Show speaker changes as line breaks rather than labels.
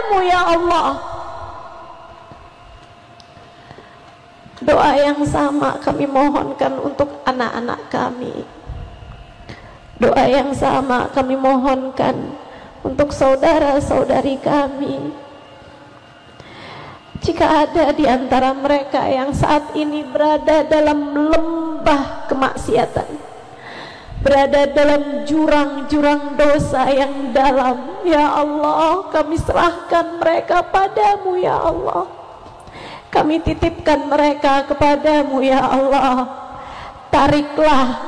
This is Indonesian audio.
kepadamu ya Allah. Doa yang sama kami mohonkan untuk anak-anak kami. Doa yang sama kami mohonkan untuk saudara-saudari kami. Jika ada di antara mereka yang saat ini berada dalam lembah kemaksiatan, berada dalam jurang-jurang dosa yang dalam, ya Allah, kami serahkan mereka padamu ya Allah. Kami titipkan mereka kepadamu ya Allah. Tariklah